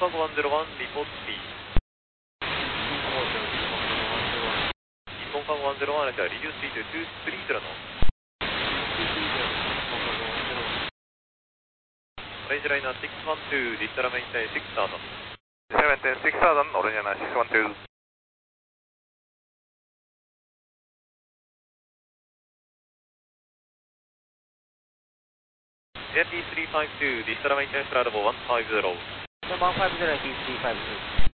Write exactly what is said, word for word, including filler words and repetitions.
cargo one zero one, report speed. Nippon cargo one zero one, reduce speed to two three zero knots. Orange liner six one two, digital maintain six thousand. Digital maintain six thousand, orange liner six one two. J P three five two, digital maintain flight level one five zero. one five zero, T three five two.